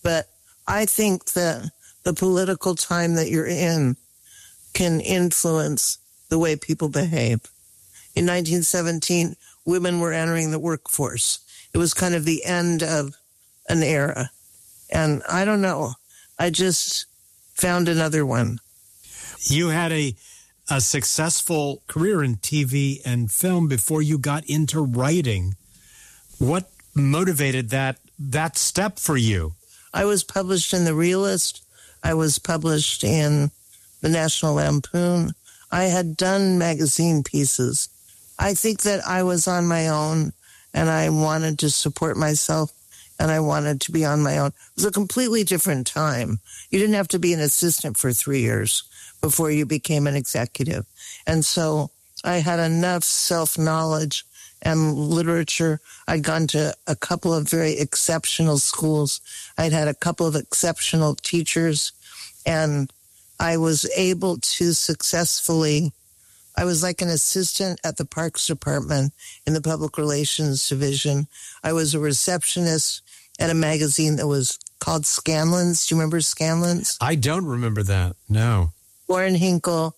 But I think that the political time that you're in can influence the way people behave. In 1917, women were entering the workforce. It was kind of the end of an era. And I don't know. I just found another one. You had a successful career in TV and film before you got into writing. What motivated that step for you? I was published in The Realist. I was published in the National Lampoon. I had done magazine pieces. I think that I was on my own, and I wanted to support myself, and I wanted to be on my own. It was a completely different time. You didn't have to be an assistant for 3 years before you became an executive. And so I had enough self-knowledge and literature. I'd gone to a couple of very exceptional schools. I'd had a couple of exceptional teachers, and I was able to successfully, I was like an assistant at the Parks Department in the Public Relations Division. I was a receptionist at a magazine that was called Scanlon's. Do you remember Scanlon's? I don't remember that, no. Warren Hinkle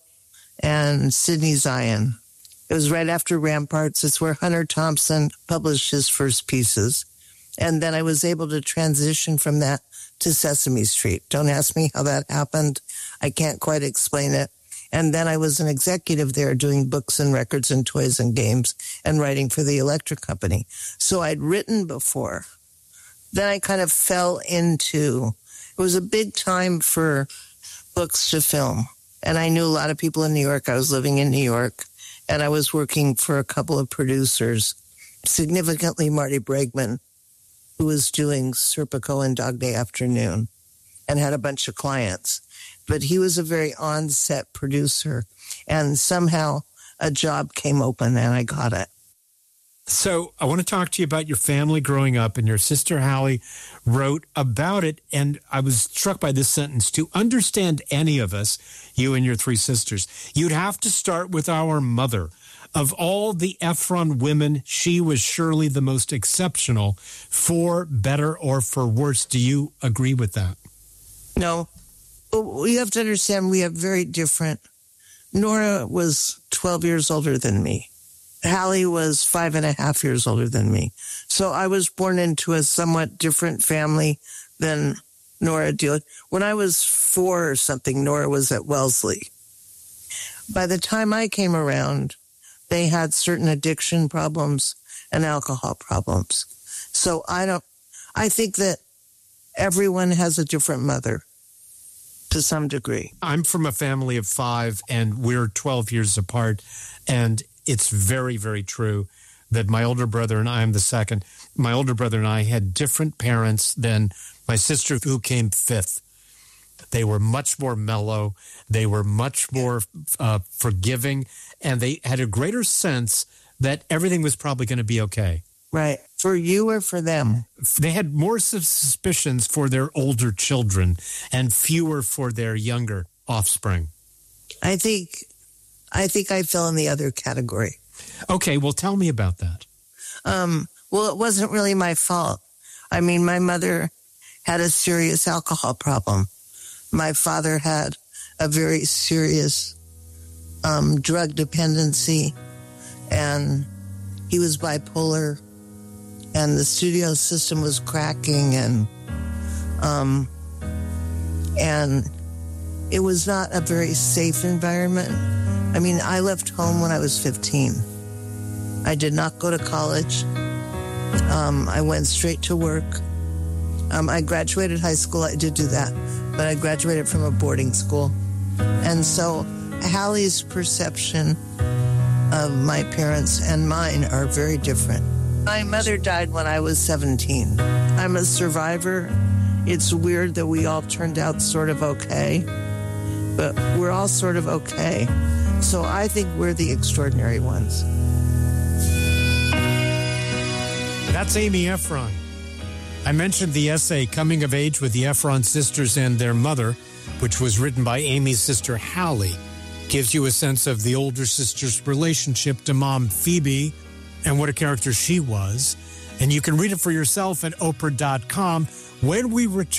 and Sidney Zion. It was right after Ramparts. It's where Hunter Thompson published his first pieces. And then I was able to transition from that to Sesame Street. Don't ask me how that happened. I can't quite explain it. And then I was an executive there doing books and records and toys and games and writing for the electric company. So I'd written before. Then I kind of fell into, it was a big time for books to film. And I knew a lot of people in New York. I was living in New York, and I was working for a couple of producers, significantly Marty Bregman, who was doing Serpico and Dog Day Afternoon and had a bunch of clients. But he was a very on-set producer, and somehow a job came open, and I got it. So I want to talk to you about your family growing up, and your sister Hallie wrote about it, and I was struck by this sentence. To understand any of us, you and your three sisters, you'd have to start with our mother. Of all the Ephron women, she was surely the most exceptional, for better or for worse. Do you agree with that? No. You have to understand we have very different. Nora was 12 years older than me. Hallie was 5.5 years older than me. So I was born into a somewhat different family than Nora did. When I was 4 or something, Nora was at Wellesley. By the time I came around, they had certain addiction problems and alcohol problems. So I think that everyone has a different mother to some degree. I'm from a family of 5, and we're 12 years apart, and it's very, very true that my older brother and I am the second. My older brother and I had different parents than my sister, who came 5th. They were much more mellow. They were much more forgiving, and they had a greater sense that everything was probably going to be okay. Right. For you or for them? They had more suspicions for their older children and fewer for their younger offspring. I think I fell in the other category. Okay, well, tell me about that. Well, it wasn't really my fault. I mean, my mother had a serious alcohol problem. My father had a very serious drug dependency, and he was bipolar, and the studio system was cracking, and it was not a very safe environment. I mean, I left home when I was 15. I did not go to college. I went straight to work. I graduated high school. I did do that, but I graduated from a boarding school. And so Hallie's perception of my parents and mine are very different. My mother died when I was 17. I'm a survivor. It's weird that we all turned out sort of okay, but we're all sort of okay. So I think we're the extraordinary ones. That's Amy Ephron. I mentioned the essay Coming of Age with the Ephron Sisters and Their Mother, which was written by Amy's sister Hallie. Gives you a sense of the older sister's relationship to Mom Phoebe and what a character she was. And you can read it for yourself at Oprah.com. When we return,